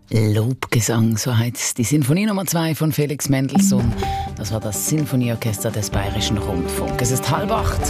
Lobgesang, so heißt die Sinfonie Nummer 2 von Felix Mendelssohn. Das war das Sinfonieorchester des Bayerischen Rundfunk. Es ist 7:30.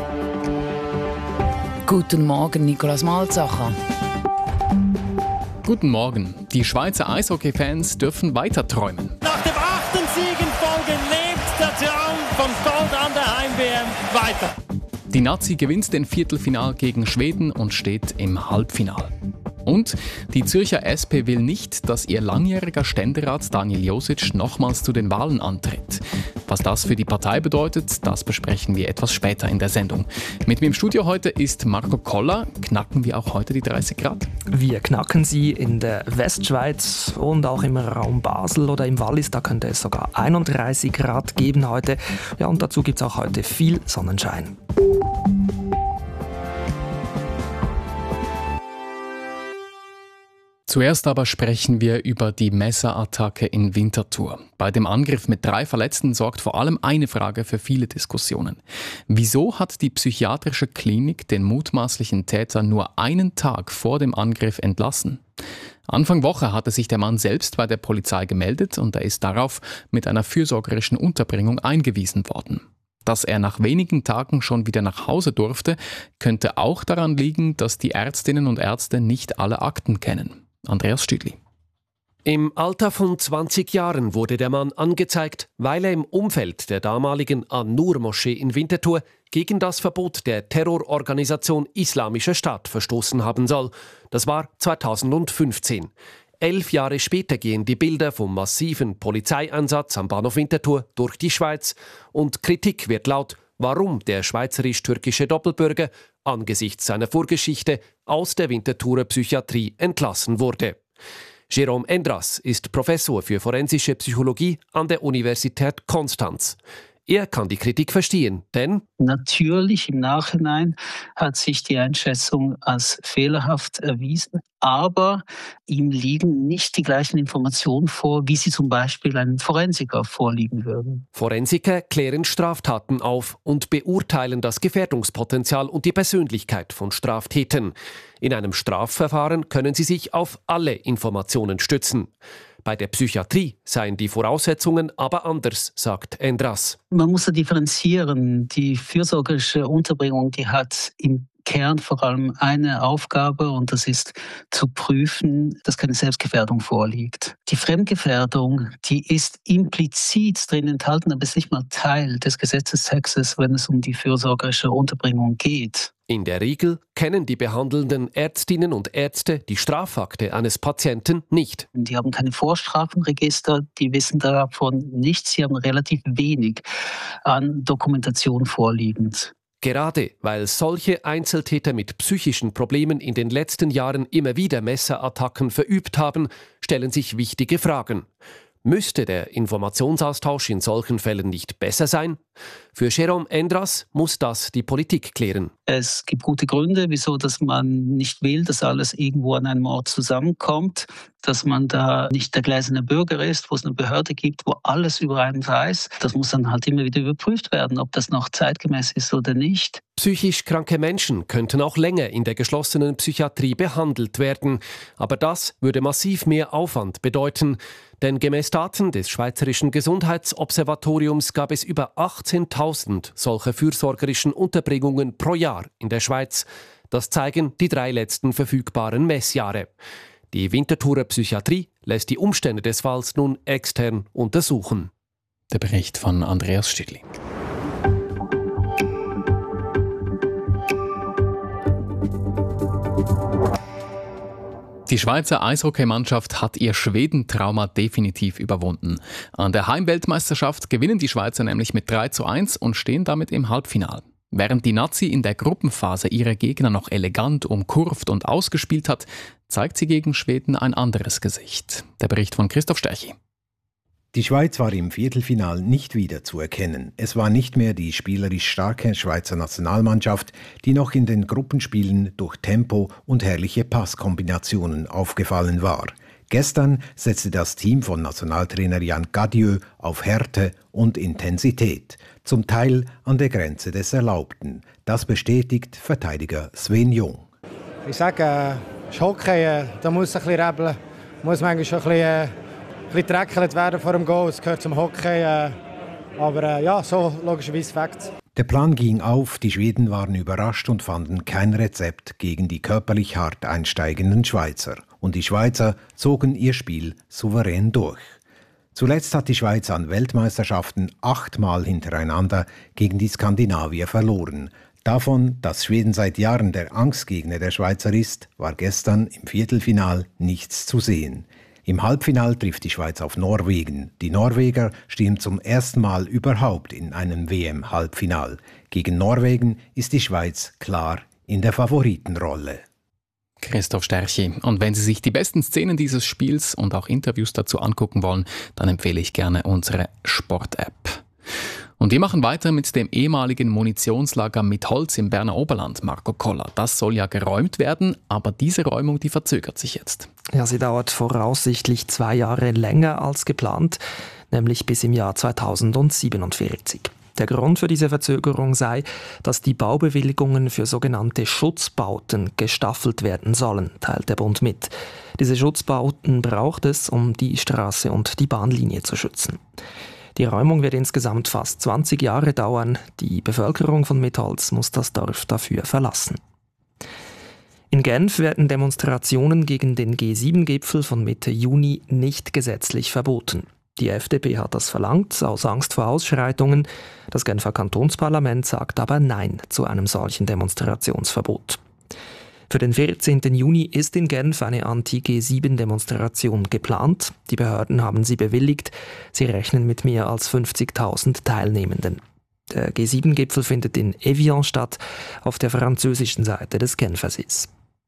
Guten Morgen, Nikolaus Malzacher. Guten Morgen. Die Schweizer Eishockey-Fans dürfen weiter träumen. Nach dem 8. Sieg in Folge lebt der Traum von Gold an der Heim-WM weiter. Die Nazi gewinnt den Viertelfinal gegen Schweden und steht im Halbfinal. Und die Zürcher SP will nicht, dass ihr langjähriger Ständerat Daniel Josic nochmals zu den Wahlen antritt. Was das für die Partei bedeutet, das besprechen wir etwas später in der Sendung. Mit mir im Studio heute ist Marco Koller. Knacken wir auch heute die 30 Grad? Wir knacken sie in der Westschweiz und auch im Raum Basel oder im Wallis. Da könnte es sogar 31 Grad geben heute. Ja, und dazu gibt es auch heute viel Sonnenschein. Zuerst aber sprechen wir über die Messerattacke in Winterthur. Bei dem Angriff mit 3 Verletzten sorgt vor allem eine Frage für viele Diskussionen. Wieso hat die psychiatrische Klinik den mutmaßlichen Täter nur einen Tag vor dem Angriff entlassen? Anfang Woche hatte sich der Mann selbst bei der Polizei gemeldet und er ist darauf mit einer fürsorgerischen Unterbringung eingewiesen worden. Dass er nach wenigen Tagen schon wieder nach Hause durfte, könnte auch daran liegen, dass die Ärztinnen und Ärzte nicht alle Akten kennen. Andreas Stüdli. Im Alter von 20 Jahren wurde der Mann angezeigt, weil er im Umfeld der damaligen An-Nur-Moschee in Winterthur gegen das Verbot der Terrororganisation Islamischer Staat verstoßen haben soll. Das war 2015. 11 Jahre später gehen die Bilder vom massiven Polizeieinsatz am Bahnhof Winterthur durch die Schweiz und Kritik wird laut, warum der schweizerisch-türkische Doppelbürger angesichts seiner Vorgeschichte aus der Winterthurer Psychiatrie entlassen wurde. Jérôme Endras ist Professor für forensische Psychologie an der Universität Konstanz. Er kann die Kritik verstehen, denn natürlich im Nachhinein hat sich die Einschätzung als fehlerhaft erwiesen, aber ihm liegen nicht die gleichen Informationen vor, wie sie zum Beispiel einem Forensiker vorliegen würden. Forensiker klären Straftaten auf und beurteilen das Gefährdungspotenzial und die Persönlichkeit von Straftätern. In einem Strafverfahren können sie sich auf alle Informationen stützen. Bei der Psychiatrie seien die Voraussetzungen aber anders, sagt Endras. Man muss da differenzieren. Die fürsorgerische Unterbringung, die hat im Kern vor allem eine Aufgabe und das ist zu prüfen, dass keine Selbstgefährdung vorliegt. Die Fremdgefährdung, die ist implizit drin enthalten, aber ist nicht mal Teil des Gesetzestextes, wenn es um die fürsorgerische Unterbringung geht. In der Regel kennen die behandelnden Ärztinnen und Ärzte die Strafakte eines Patienten nicht. Die haben keine Vorstrafenregister, die wissen davon nichts, sie haben relativ wenig an Dokumentation vorliegend. Gerade weil solche Einzeltäter mit psychischen Problemen in den letzten Jahren immer wieder Messerattacken verübt haben, stellen sich wichtige Fragen. Müsste der Informationsaustausch in solchen Fällen nicht besser sein? Für Jérôme Endras muss das die Politik klären. Es gibt gute Gründe, wieso dass man nicht will, dass alles irgendwo an einem Ort zusammenkommt, dass man da nicht der gläserne Bürger ist, wo es eine Behörde gibt, wo alles über einen weiß. Das muss dann halt immer wieder überprüft werden, ob das noch zeitgemäß ist oder nicht. Psychisch kranke Menschen könnten auch länger in der geschlossenen Psychiatrie behandelt werden. Aber das würde massiv mehr Aufwand bedeuten. Denn gemäß Daten des Schweizerischen Gesundheitsobservatoriums gab es über 18.000 solcher fürsorgerischen Unterbringungen pro Jahr in der Schweiz. Das zeigen die 3 letzten verfügbaren Messjahre. Die Winterthurer Psychiatrie lässt die Umstände des Falls nun extern untersuchen. Der Bericht von Andreas Stüdli. Die Schweizer Eishockeymannschaft hat ihr Schwedentrauma definitiv überwunden. An der Heimweltmeisterschaft gewinnen die Schweizer nämlich mit 3:1 und stehen damit im Halbfinale. Während die Nazi in der Gruppenphase ihre Gegner noch elegant umkurvt und ausgespielt hat, zeigt sie gegen Schweden ein anderes Gesicht. Der Bericht von Christoph Stärchi. Die Schweiz war im Viertelfinal nicht wieder zu erkennen. Es war nicht mehr die spielerisch starke Schweizer Nationalmannschaft, die noch in den Gruppenspielen durch Tempo und herrliche Passkombinationen aufgefallen war. Gestern setzte das Team von Nationaltrainer Jan Gadieu auf Härte und Intensität, zum Teil an der Grenze des Erlaubten. Das bestätigt Verteidiger Sven Jung. Ich sage, Hockey, da muss ein bisschen rebeln. muss manchmal schon ein bisschen getrackelt werden vor dem Goal. Es gehört zum Hockey. Aber ja, so logischerweise Facts. Der Plan ging auf, die Schweden waren überrascht und fanden kein Rezept gegen die körperlich hart einsteigenden Schweizer. Und die Schweizer zogen ihr Spiel souverän durch. Zuletzt hat die Schweiz an Weltmeisterschaften 8-mal hintereinander gegen die Skandinavier verloren. Davon, dass Schweden seit Jahren der Angstgegner der Schweizer ist, war gestern im Viertelfinal nichts zu sehen. Im Halbfinal trifft die Schweiz auf Norwegen. Die Norweger stehen zum ersten Mal überhaupt in einem WM-Halbfinal. Gegen Norwegen ist die Schweiz klar in der Favoritenrolle. Christoph Sterchi. Und wenn Sie sich die besten Szenen dieses Spiels und auch Interviews dazu angucken wollen, dann empfehle ich gerne unsere Sport-App. Und wir machen weiter mit dem ehemaligen Munitionslager mit Holz im Berner Oberland, Marco Koller. Das soll ja geräumt werden, aber diese Räumung, die verzögert sich jetzt. Ja, sie dauert voraussichtlich 2 Jahre länger als geplant, nämlich bis im Jahr 2047. Der Grund für diese Verzögerung sei, dass die Baubewilligungen für sogenannte Schutzbauten gestaffelt werden sollen, teilt der Bund mit. Diese Schutzbauten braucht es, um die Straße und die Bahnlinie zu schützen. Die Räumung wird insgesamt fast 20 Jahre dauern. Die Bevölkerung von Mitholz muss das Dorf dafür verlassen. In Genf werden Demonstrationen gegen den G7-Gipfel von Mitte Juni nicht gesetzlich verboten. Die FDP hat das verlangt, aus Angst vor Ausschreitungen. Das Genfer Kantonsparlament sagt aber Nein zu einem solchen Demonstrationsverbot. Für den 14. Juni ist in Genf eine Anti-G7-Demonstration geplant. Die Behörden haben sie bewilligt. Sie rechnen mit mehr als 50.000 Teilnehmenden. Der G7-Gipfel findet in Evian statt, auf der französischen Seite des Genfersees.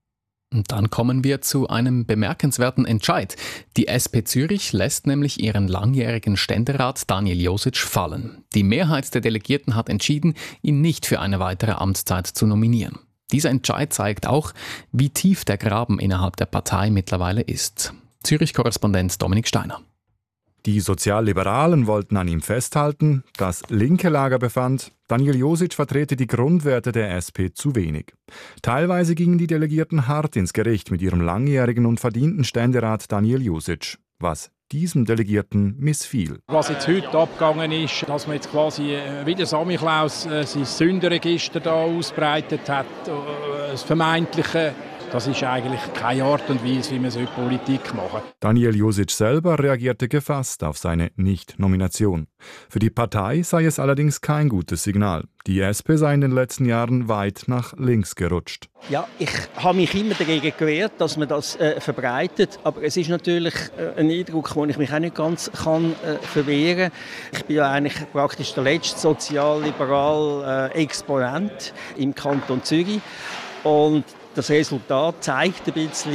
Und dann kommen wir zu einem bemerkenswerten Entscheid. Die SP Zürich lässt nämlich ihren langjährigen Ständerat Daniel Josic fallen. Die Mehrheit der Delegierten hat entschieden, ihn nicht für eine weitere Amtszeit zu nominieren. Dieser Entscheid zeigt auch, wie tief der Graben innerhalb der Partei mittlerweile ist. Zürich-Korrespondent Dominik Steiner. Die Sozialliberalen wollten an ihm festhalten, das linke Lager befand, Daniel Josic vertrete die Grundwerte der SP zu wenig. Teilweise gingen die Delegierten hart ins Gericht mit ihrem langjährigen und verdienten Ständerat Daniel Josic, was diesem Delegierten missfiel. Was jetzt heute abgegangen ist, dass man jetzt quasi wie der Samichlaus sein Sündenregister da ausbreitet hat, das Vermeintliche, das ist eigentlich keine Art und Weise, wie man Politik machen sollte. Daniel Josic selber reagierte gefasst auf seine Nicht-Nomination. Für die Partei sei es allerdings kein gutes Signal. Die SP sei in den letzten Jahren weit nach links gerutscht. Ja, ich habe mich immer dagegen gewehrt, dass man das verbreitet. Aber es ist natürlich ein Eindruck, den ich mich auch nicht ganz verwehren kann. Ich bin ja eigentlich praktisch der letzte sozialliberale Exponent im Kanton Zürich. Und das Resultat zeigt ein bisschen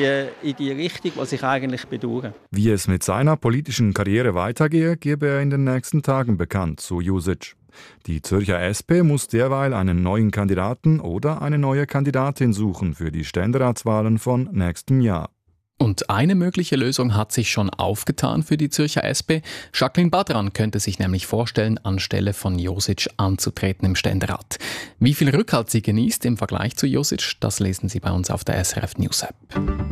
in die Richtung, was ich eigentlich bedauere. Wie es mit seiner politischen Karriere weitergehe, gebe er in den nächsten Tagen bekannt, so Josic. Die Zürcher SP muss derweil einen neuen Kandidaten oder eine neue Kandidatin suchen für die Ständeratswahlen von nächstem Jahr. Und eine mögliche Lösung hat sich schon aufgetan für die Zürcher SP. Jacqueline Badran könnte sich nämlich vorstellen, anstelle von Josic anzutreten im Ständerat. Wie viel Rückhalt sie genießt im Vergleich zu Josic, das lesen Sie bei uns auf der SRF News App.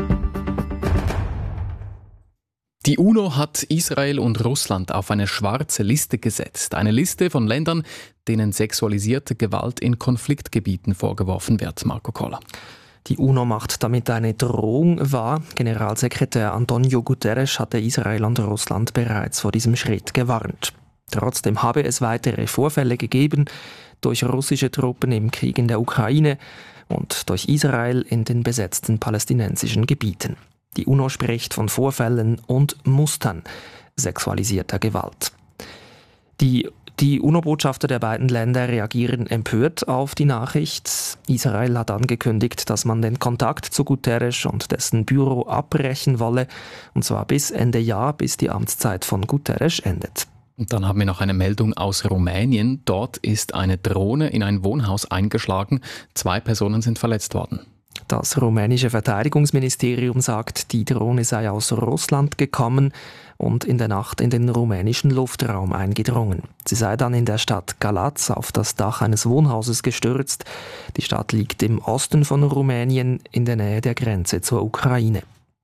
Die UNO hat Israel und Russland auf eine schwarze Liste gesetzt. Eine Liste von Ländern, denen sexualisierte Gewalt in Konfliktgebieten vorgeworfen wird. Marco Koller. Die UNO macht damit eine Drohung wahr. Generalsekretär Antonio Guterres hatte Israel und Russland bereits vor diesem Schritt gewarnt. Trotzdem habe es weitere Vorfälle gegeben durch russische Truppen im Krieg in der Ukraine und durch Israel in den besetzten palästinensischen Gebieten. Die UNO spricht von Vorfällen und Mustern sexualisierter Gewalt. Die UNO-Botschafter der beiden Länder reagieren empört auf die Nachricht. Israel hat angekündigt, dass man den Kontakt zu Guterres und dessen Büro abbrechen wolle, und zwar bis Ende Jahr, bis die Amtszeit von Guterres endet. Und dann haben wir noch eine Meldung aus Rumänien. Dort ist eine Drohne in ein Wohnhaus eingeschlagen. 2 Personen sind verletzt worden. Das rumänische Verteidigungsministerium sagt, die Drohne sei aus Russland gekommen und in der Nacht in den rumänischen Luftraum eingedrungen. Sie sei dann in der Stadt Galați auf das Dach eines Wohnhauses gestürzt. Die Stadt liegt im Osten von Rumänien in der Nähe der Grenze zur Ukraine.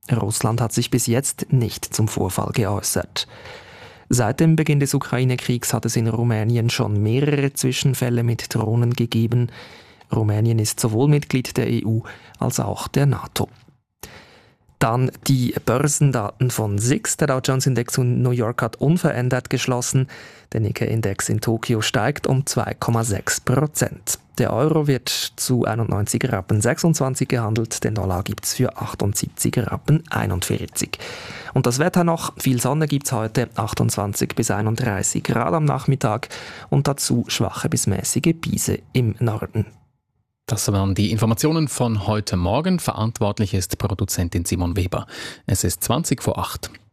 Russland hat sich bis jetzt nicht zum Vorfall geäußert. Seit dem Beginn des Ukraine-Kriegs hat es in Rumänien schon mehrere Zwischenfälle mit Drohnen gegeben. Rumänien ist sowohl Mitglied der EU als auch der NATO. Dann die Börsendaten von SIX. Der Dow Jones Index in New York hat unverändert geschlossen. Der Nikkei-Index in Tokio steigt um 2,6%. Der Euro wird zu 91,26 Rappen gehandelt, den Dollar gibt es für 78,41 Rappen. Und das Wetter noch, viel Sonne gibt es heute, 28 bis 31 Grad am Nachmittag und dazu schwache bis mäßige Brise im Norden. Das waren die Informationen von heute Morgen. Verantwortlich ist Produzentin Simon Weber. Es ist 20 vor 8.